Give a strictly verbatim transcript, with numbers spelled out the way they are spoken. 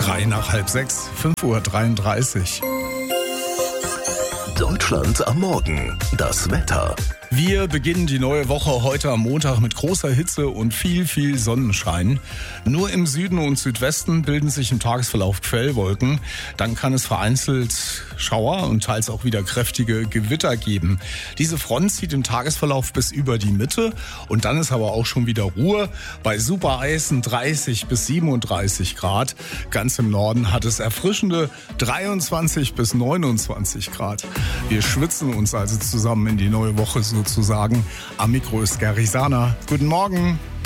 Drei nach halb sechs, fünf Uhr dreiunddreißig. Deutschland am Morgen. Das Wetter. Wir beginnen die neue Woche heute am Montag mit großer Hitze und viel, viel Sonnenschein. Nur im Süden und Südwesten bilden sich im Tagesverlauf Quellwolken. Dann kann es vereinzelt Schauer und teils auch wieder kräftige Gewitter geben. Diese Front zieht im Tagesverlauf bis über die Mitte und dann ist aber auch schon wieder Ruhe. Bei super heißen dreißig bis siebenunddreißig Grad. Ganz im Norden hat es erfrischende dreiundzwanzig bis neunundzwanzig Grad. Wir schwitzen uns also zusammen in die neue Woche sozusagen. Am Mikro ist Gary Sana. Guten Morgen.